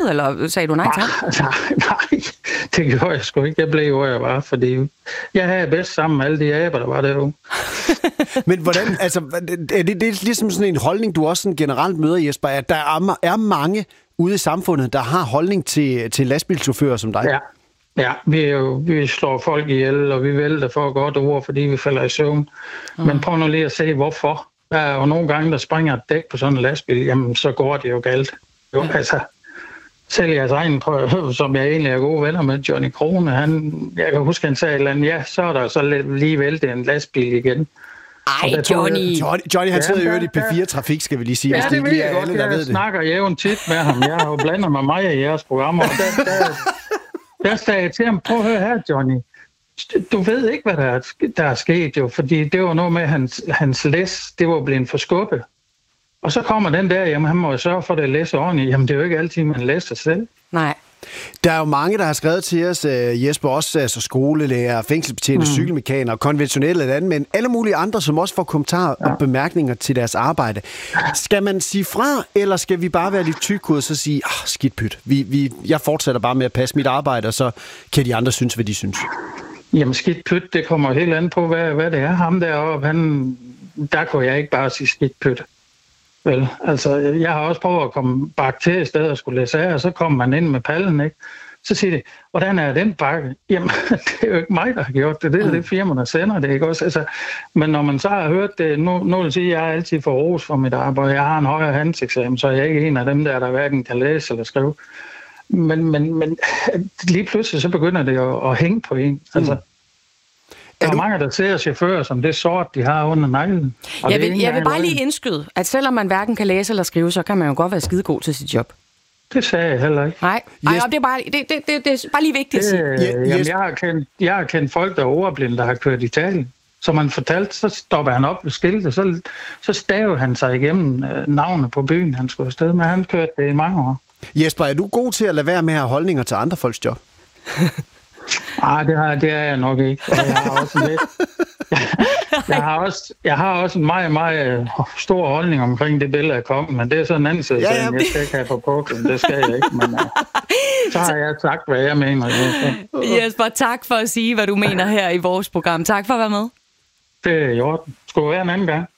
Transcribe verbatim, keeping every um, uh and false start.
jobbet, eller sagde du nej tak? Nej, nej, det gjorde jeg sgu ikke. Jeg blev hvor jeg var, fordi jeg havde bedst sammen med alle de aber, der var derude. Men hvordan, altså, er det, det er ligesom sådan en holdning, du også sådan generelt møder, Jesper, at der er, er mange ude i samfundet, der har holdning til, til lastbilchauffører som dig? Ja. Ja, vi, er jo, vi slår folk ihjel, og vi vælter for godt ord, fordi vi falder i søvn. Mm. Men prøv nu lige at se, hvorfor. Der er jo nogle gange, der springer et dæk på sådan en lastbil, jamen så går det jo galt. Jo, mm. altså, selv jeres egen prøve, som jeg egentlig er gode venner med, Johnny Krone, han, jeg kan huske, han sagde et eller andet, ja, så er der så lige væltet en lastbil igen. Ej, Johnny. Johnny, Johnny han sidder jo i P fire Trafik, skal vi lige sige. Ja, det, det ved jeg godt. Alle, jeg snakker jævnt tit med ham. Jeg har jo blandet mig meget i jeres programmer. Og der, der, der sagde jeg til ham, prøv at høre her, Johnny. Du ved ikke, hvad der er, der er sket jo, fordi det var noget med, hans, hans læs, det var blevet forskubbet. Og så kommer den der, jamen han må jo sørge for, at det læser ordentligt. Jamen det er jo ikke altid, man læser selv. Nej. Der er jo mange, der har skrevet til os, Jesper, også altså skolelærer, fængselsbetjente, mm. cykelmekaner, konventionelle landmænd, alle mulige andre, som også får kommentarer ja. og bemærkninger til deres arbejde. Skal man sige fra, eller skal vi bare være lidt tykkud og så sige, ah, skidt pyt, vi, vi, jeg fortsætter bare med at passe mit arbejde, og så kan de andre synes, hvad de synes? Jamen skidt pyt, det kommer helt an på, hvad, hvad det er. Ham deroppe, han, der kunne jeg ikke bare sige skidt pyt. Vel, altså, jeg har også prøvet at komme bakke til i stedet og skulle læse af, og så kommer man ind med pallen, ikke? Så siger de, hvordan er den bakke? Jamen, det er jo ikke mig, der har gjort det. Det er det firma, der sender det, ikke også? Altså, men når man så har hørt det, nu, nu vil jeg sige, at jeg er altid for ros for mit arbejde. Jeg har en højere handelseksamen, så jeg er ikke en af dem der, der hverken kan læse eller skrive. Men, men, men lige pludselig så begynder det at, at hænge på en. Altså, mm. Der er, er mange, der ser chauffører som det sort, de har under neglen. Jeg vil, jeg vil bare lige indskyde, at selvom man hverken kan læse eller skrive, så kan man jo godt være skidegod til sit job. Det sagde jeg heller ikke. Nej, yes. Ej, det, er bare, det, det, det, det er bare lige vigtigt at sige. Det, jamen, yes. jeg, har kendt, jeg har kendt folk, der er overblinde, der har kørt i Italien. Som han fortalte, så stopper han op ved skiltet, så, så staver han sig igennem navnet på byen, han skulle afsted med. Han kørte det i mange år. Jesper, er du god til at lade være med at have holdninger til andre folks job? Nej, det, har, det er jeg nok ikke. Og jeg har også lidt... Jeg har også, jeg har også en meget, meget stor holdning omkring det billede af kongen, men det er sådan en anden side, ja, ja. Jeg skal ikke have på puklen, det skal jeg ikke, men uh, så har jeg sagt, hvad jeg mener. Jesper, tak for at sige, hvad du mener her i vores program. Tak for at være med. Det er i orden. Skulle være en anden gang.